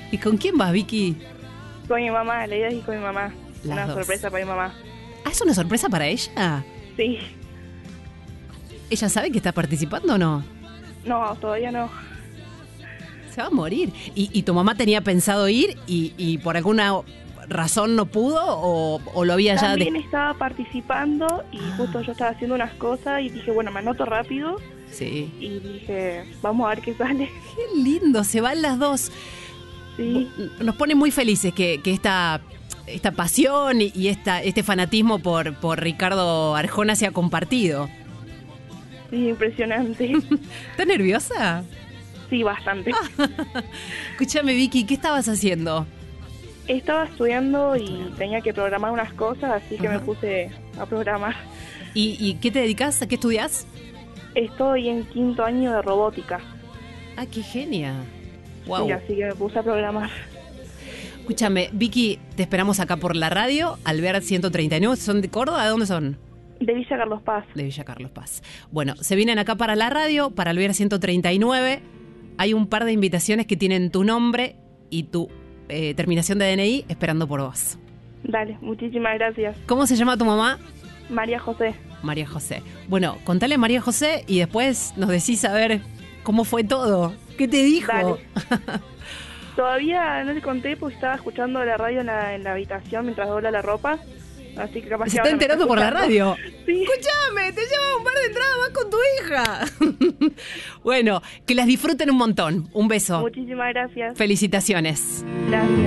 ¿Y con quién vas, Vicky? Con mi mamá, la idea es ir con mi mamá. Las Una dos. sorpresa para mi mamá. Ah, ¿es una sorpresa para ella? Sí. ¿Ella sabe que está participando o no? No, todavía no. Se va a morir. ¿Y tu mamá tenía pensado ir y por alguna razón no pudo o lo había ya... También estaba participando y justo yo estaba haciendo unas cosas y dije, bueno, me anoto rápido. Sí. Y dije, vamos a ver qué sale. Qué lindo, se van las dos. Sí, Nos pone muy felices que esta pasión y este fanatismo por Ricardo Arjona sea compartido. sí, impresionante. ¿Estás nerviosa? Sí, bastante. Escúchame, Vicky, ¿qué estabas haciendo? Estaba estudiando y tenía que programar unas cosas, así que me puse a programar. ¿Y qué te dedicas? ¿A qué estudias? Estoy en 5º año de robótica. Ah, qué genia. Wow. Sí, así que me puse a programar. Escúchame, Vicky, te esperamos acá por la radio, Alvear 139. ¿Son de Córdoba? ¿De dónde son? De Villa Carlos Paz. De Villa Carlos Paz. Bueno, se vienen acá para la radio, para Alvear 139. Hay un par de invitaciones que tienen tu nombre y tu terminación de DNI esperando por vos. Dale, muchísimas gracias. ¿Cómo se llama tu mamá? María José. María José. Bueno, contale a María José y después nos decís a ver cómo fue todo. ¿Qué te dijo? Dale. Todavía no te conté porque estaba escuchando la radio en la habitación mientras dobla la ropa. Así que capaz Se que está ahora me enterando por la escuchando. radio. Sí. Escúchame, te lleva un par de entradas más con tu hija. Bueno, que las disfruten un montón. Un beso. Muchísimas gracias. Felicitaciones. Gracias.